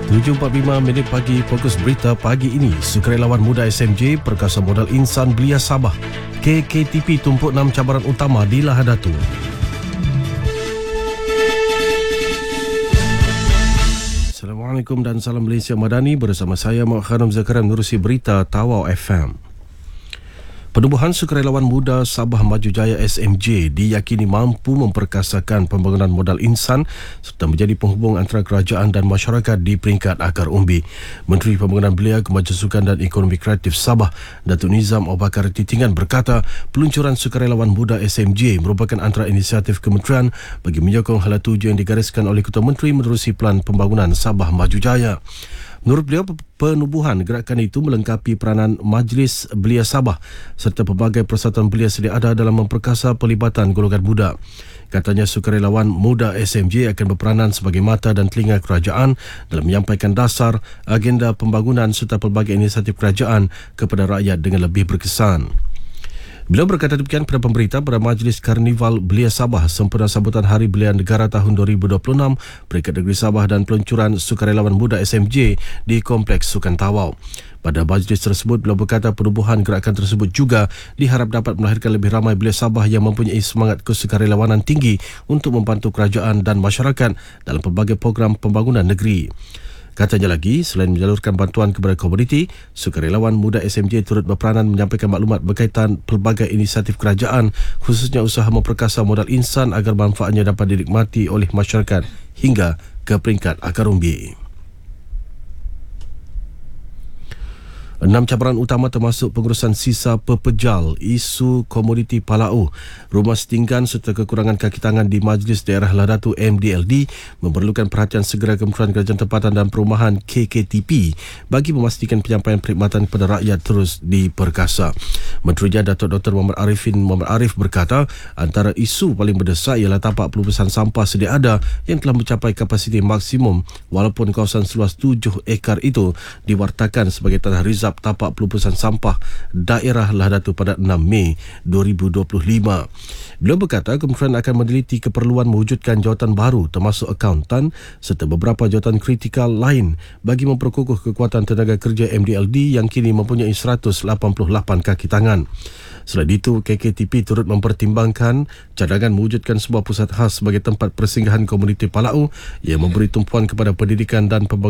7.45 pagi, fokus berita pagi ini. Sukarelawan muda SMJ perkasa modal insan belia Sabah. KKTP tumpuk 6 cabaran utama di Lahadatu. Assalamualaikum dan salam Malaysia Madani. Bersama saya Mak Khanum Zakaria menerusi berita Tawau FM. Penubuhan Sukarelawan Muda Sabah Maju Jaya SMJ diyakini mampu memperkasakan pembangunan modal insan serta menjadi penghubung antara kerajaan dan masyarakat di peringkat akar umbi. Menteri Pembangunan Belia, Kemajuan Sukan dan Ekonomi Kreatif Sabah, Datuk Nizam Abu Bakar Titingan berkata, peluncuran Sukarelawan Muda SMJ merupakan antara inisiatif kementerian bagi menyokong hala tuju yang digariskan oleh Ketua Menteri menerusi Pelan Pembangunan Sabah Maju Jaya. Menurut beliau, penubuhan gerakan itu melengkapi peranan Majlis Belia Sabah serta pelbagai persatuan belia sedia ada dalam memperkasa pelibatan golongan muda. Katanya Sukarelawan Muda SMJ akan berperanan sebagai mata dan telinga kerajaan dalam menyampaikan dasar, agenda pembangunan serta pelbagai inisiatif kerajaan kepada rakyat dengan lebih berkesan. Beliau berkata demikian kepada pemberita pada Majlis Karnival Belia Sabah sempena sambutan Hari Belia Negara tahun 2026 Peringkat Negeri Sabah dan peluncuran Sukarelawan Muda SMJ di Kompleks Sukan Tawau. Pada majlis tersebut, beliau berkata penubuhan gerakan tersebut juga diharap dapat melahirkan lebih ramai belia Sabah yang mempunyai semangat kesukarelawanan tinggi untuk membantu kerajaan dan masyarakat dalam pelbagai program pembangunan negeri. Katanya lagi, selain menyalurkan bantuan kepada komuniti, Sukarelawan Muda SMJ turut berperanan menyampaikan maklumat berkaitan pelbagai inisiatif kerajaan, khususnya usaha memperkasa modal insan agar manfaatnya dapat dinikmati oleh masyarakat hingga ke peringkat akar umbi. 6 cabaran utama termasuk pengurusan sisa pepejal, isu komoditi Palau, rumah setinggan serta kekurangan kaki tangan di Majlis Daerah Lahadatu MDLD memerlukan perhatian segera Kementerian Kerajaan Tempatan dan Perumahan KKTP bagi memastikan penyampaian perkhidmatan kepada rakyat terus diperkasa. Menterinya Datuk Dr. Muhammad Arif berkata antara isu paling mendesak ialah tapak pelubesan sampah sedia ada yang telah mencapai kapasiti maksimum walaupun kawasan seluas 7 ekar itu diwartakan sebagai tanah rizal tapak pelubesan sampah daerah Lahadatu pada 6 Mei 2025. Beliau berkata kementerian akan meneliti keperluan mewujudkan jawatan baru termasuk akauntan serta beberapa jawatan kritikal lain bagi memperkukuh kekuatan tenaga kerja MDLD yang kini mempunyai 188 kaki tangan. Selain itu, KKTP turut mempertimbangkan cadangan mewujudkan sebuah pusat khas sebagai tempat persinggahan komuniti Palau yang memberi tumpuan kepada pendidikan dan pembangunan